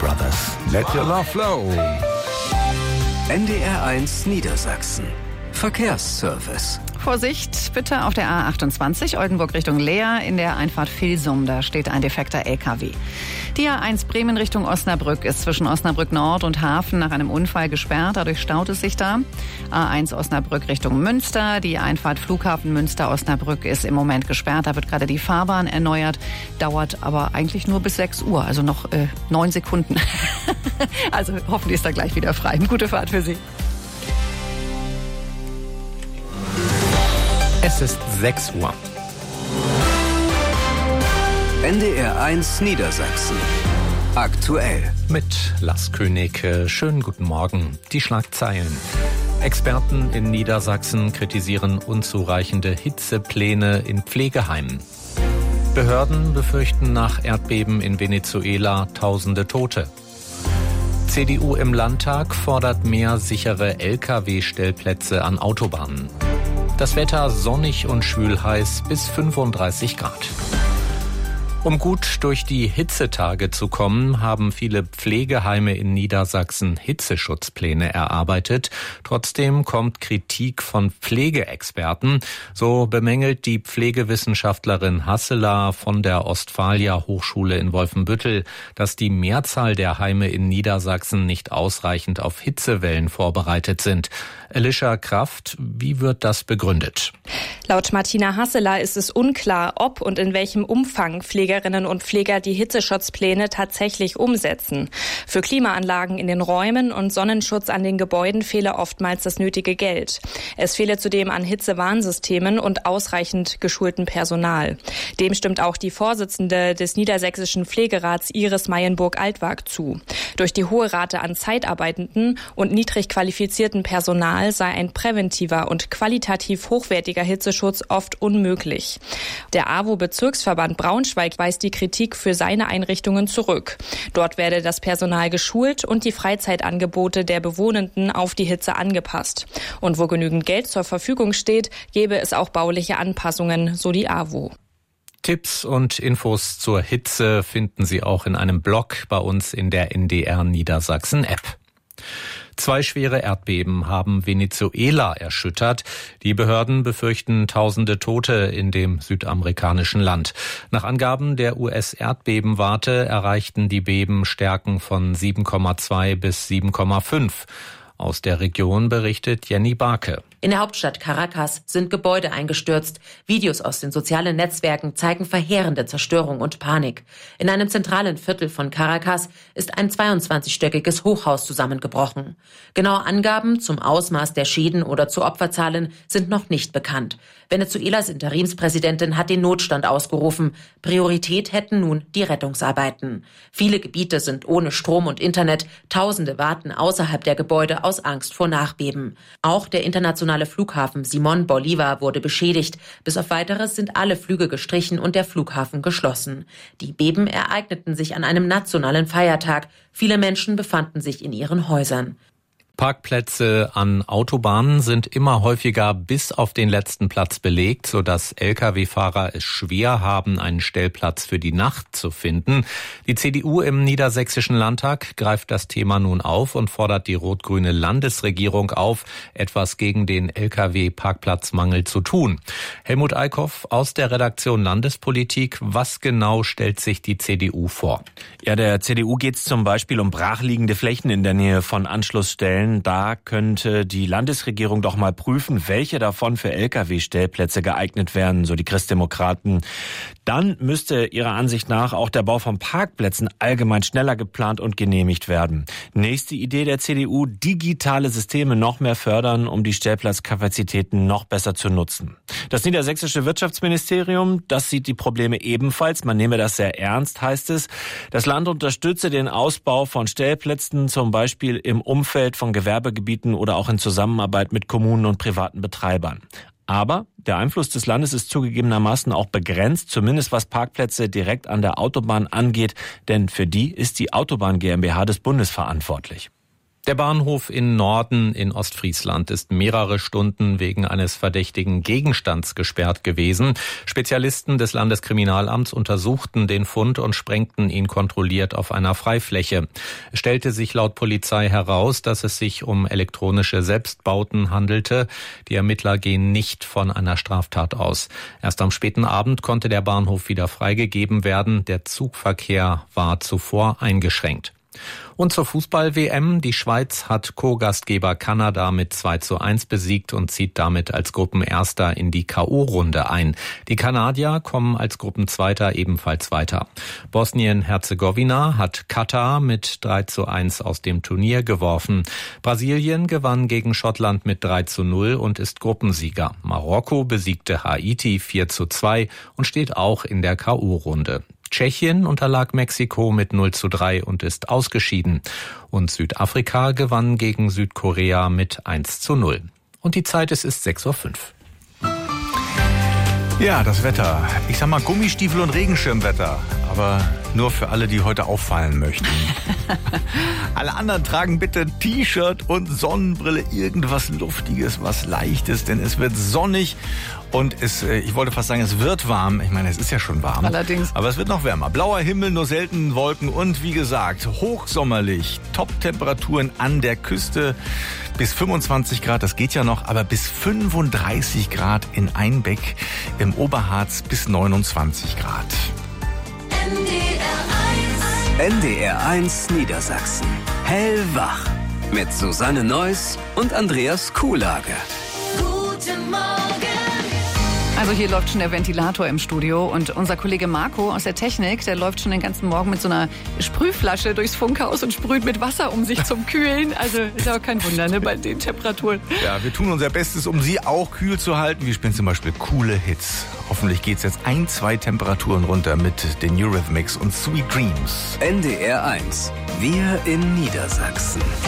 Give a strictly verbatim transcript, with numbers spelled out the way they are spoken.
Brothers. Let your love flow. N D R eins Niedersachsen. Verkehrsservice. Vorsicht bitte auf der A achtundzwanzig Oldenburg Richtung Leer in der Einfahrt Vilsum. Da steht ein defekter L K W. Die A eins Bremen Richtung Osnabrück ist zwischen Osnabrück Nord und Hafen nach einem Unfall gesperrt. Dadurch staut es sich da. A eins Osnabrück Richtung Münster. Die Einfahrt Flughafen Münster-Osnabrück ist im Moment gesperrt. Da wird gerade die Fahrbahn erneuert. Dauert aber eigentlich nur bis sechs Uhr. Also noch äh, neun Sekunden. Also hoffentlich ist da gleich wieder frei. Eine gute Fahrt für Sie. Es ist sechs Uhr. N D R eins Niedersachsen. Aktuell. Mit Lars König. Schönen guten Morgen. Die Schlagzeilen. Experten in Niedersachsen kritisieren unzureichende Hitzepläne in Pflegeheimen. Behörden befürchten nach Erdbeben in Venezuela tausende Tote. C D U im Landtag fordert mehr sichere L K W-Stellplätze an Autobahnen. Das Wetter sonnig und schwül-heiß bis fünfunddreißig Grad. Um gut durch die Hitzetage zu kommen, haben viele Pflegeheime in Niedersachsen Hitzeschutzpläne erarbeitet. Trotzdem kommt Kritik von Pflegeexperten. So bemängelt die Pflegewissenschaftlerin Hasseler von der Ostfalia Hochschule in Wolfenbüttel, dass die Mehrzahl der Heime in Niedersachsen nicht ausreichend auf Hitzewellen vorbereitet sind. Alicia Kraft, wie wird das begründet? Laut Martina Hasseler ist es unklar, ob und in welchem Umfang Pflegerinnen und Pfleger die Hitzeschutzpläne tatsächlich umsetzen. Für Klimaanlagen in den Räumen und Sonnenschutz an den Gebäuden fehle oftmals das nötige Geld. Es fehle zudem an Hitzewarnsystemen und ausreichend geschultem Personal. Dem stimmt auch die Vorsitzende des Niedersächsischen Pflegerats Iris Meyenburg-Altwag zu. Durch die hohe Rate an Zeitarbeitenden und niedrig qualifizierten Personal sei ein präventiver und qualitativ hochwertiger Hitzeschutz oft unmöglich. Der A W O-Bezirksverband Braunschweig weist die Kritik für seine Einrichtungen zurück. Dort werde das Personal geschult und die Freizeitangebote der Bewohnenden auf die Hitze angepasst. Und wo genügend Geld zur Verfügung steht, gäbe es auch bauliche Anpassungen, so die A W O. Tipps und Infos zur Hitze finden Sie auch in einem Blog bei uns in der N D R Niedersachsen App. Zwei schwere Erdbeben haben Venezuela erschüttert. Die Behörden befürchten tausende Tote in dem südamerikanischen Land. Nach Angaben der U S-Erdbebenwarte erreichten die Beben Stärken von sieben Komma zwei bis sieben Komma fünf. Aus der Region berichtet Jenny Barke. In der Hauptstadt Caracas sind Gebäude eingestürzt. Videos aus den sozialen Netzwerken zeigen verheerende Zerstörung und Panik. In einem zentralen Viertel von Caracas ist ein zweiundzwanzigstöckiges Hochhaus zusammengebrochen. Genaue Angaben zum Ausmaß der Schäden oder zu Opferzahlen sind noch nicht bekannt. Venezuelas Interimspräsidentin hat den Notstand ausgerufen. Priorität hätten nun die Rettungsarbeiten. Viele Gebiete sind ohne Strom und Internet. Tausende warten außerhalb der Gebäude aus Angst vor Nachbeben. Auch der internationale Flughafen Simón Bolívar wurde beschädigt. Bis auf Weiteres sind alle Flüge gestrichen und der Flughafen geschlossen. Die Beben ereigneten sich an einem nationalen Feiertag. Viele Menschen befanden sich in ihren Häusern. Parkplätze an Autobahnen sind immer häufiger bis auf den letzten Platz belegt, sodass L K W-Fahrer es schwer haben, einen Stellplatz für die Nacht zu finden. Die C D U im Niedersächsischen Landtag greift das Thema nun auf und fordert die rot-grüne Landesregierung auf, etwas gegen den L K W-Parkplatzmangel zu tun. Helmut Eickhoff aus der Redaktion Landespolitik. Was genau stellt sich die C D U vor? Ja, der C D U geht es zum Beispiel um brachliegende Flächen in der Nähe von Anschlussstellen. Da könnte die Landesregierung doch mal prüfen, welche davon für L K W-Stellplätze geeignet wären, so die Christdemokraten. Dann müsste ihrer Ansicht nach auch der Bau von Parkplätzen allgemein schneller geplant und genehmigt werden. Nächste Idee der C D U, digitale Systeme noch mehr fördern, um die Stellplatzkapazitäten noch besser zu nutzen. Das niedersächsische Wirtschaftsministerium, das sieht die Probleme ebenfalls. Man nehme das sehr ernst, heißt es. Das Land unterstütze den Ausbau von Stellplätzen, zum Beispiel im Umfeld von Gewerbegebieten oder auch in Zusammenarbeit mit Kommunen und privaten Betreibern. Aber der Einfluss des Landes ist zugegebenermaßen auch begrenzt, zumindest was Parkplätze direkt an der Autobahn angeht, denn für die ist die Autobahn GmbH des Bundes verantwortlich. Der Bahnhof in Norden in Ostfriesland ist mehrere Stunden wegen eines verdächtigen Gegenstands gesperrt gewesen. Spezialisten des Landeskriminalamts untersuchten den Fund und sprengten ihn kontrolliert auf einer Freifläche. Es stellte sich laut Polizei heraus, dass es sich um elektronische Selbstbauten handelte. Die Ermittler gehen nicht von einer Straftat aus. Erst am späten Abend konnte der Bahnhof wieder freigegeben werden. Der Zugverkehr war zuvor eingeschränkt. Und zur Fußball-W M. Die Schweiz hat Co-Gastgeber Kanada mit zwei zu eins besiegt und zieht damit als Gruppenerster in die K O-Runde ein. Die Kanadier kommen als Gruppenzweiter ebenfalls weiter. Bosnien-Herzegowina hat Katar mit drei zu eins aus dem Turnier geworfen. Brasilien gewann gegen Schottland mit drei zu null und ist Gruppensieger. Marokko besiegte Haiti vier zu zwei und steht auch in der K O-Runde. Tschechien unterlag Mexiko mit null zu drei und ist ausgeschieden. Und Südafrika gewann gegen Südkorea mit eins zu null. Und die Zeit, es ist sechs Uhr fünf. Ja, das Wetter. Ich sag mal Gummistiefel und Regenschirmwetter. Aber nur für alle, die heute auffallen möchten. Alle anderen tragen bitte T-Shirt und Sonnenbrille, irgendwas Luftiges, was Leichtes, denn es wird sonnig und es, ich wollte fast sagen, es wird warm. Ich meine, es ist ja schon warm. Allerdings. Aber es wird noch wärmer. Blauer Himmel, nur selten Wolken und wie gesagt, hochsommerlich. Top-Temperaturen an der Küste bis fünfundzwanzig Grad, das geht ja noch, aber bis fünfunddreißig Grad in Einbeck, im Oberharz bis neunundzwanzig Grad. N D R eins Niedersachsen. Hellwach. Mit Susanne Neuss und Andreas Kuhlage. Guten Morgen. Also hier läuft schon der Ventilator im Studio und unser Kollege Marco aus der Technik, der läuft schon den ganzen Morgen mit so einer Sprühflasche durchs Funkhaus und sprüht mit Wasser um sich zum Kühlen. Also ist auch kein Wunder, ne, bei den Temperaturen. Ja, wir tun unser Bestes, um Sie auch kühl zu halten. Wir spielen zum Beispiel coole Hits. Hoffentlich geht's jetzt ein, zwei Temperaturen runter mit den Eurythmics und Sweet Dreams. N D R eins. Wir in Niedersachsen.